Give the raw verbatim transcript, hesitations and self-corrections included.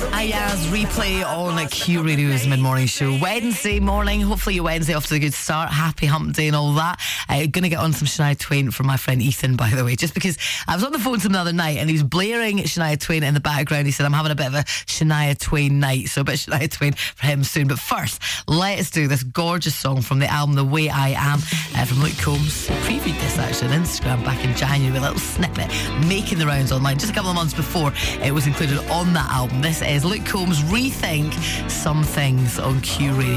Ayaz replay on Q Radio's mid-morning show. Wednesday morning, hopefully your Wednesday off to a good start. Happy hump day and all that. I'm uh, going to get on some Shania Twain from my friend Ethan, by the way, just because I was on the phone to him the other night and he was blaring Shania Twain in the background. He said, I'm having a bit of a Shania Twain night, so a bit of Shania Twain for him soon. But first, let's do this gorgeous song from the album The Way I Am uh, from Luke Combs. I previewed this actually on Instagram back in January with a little snippet making the rounds online just a couple of months before it was included on that album. This is Luke Combs' Rethink Some Things on Q Radio.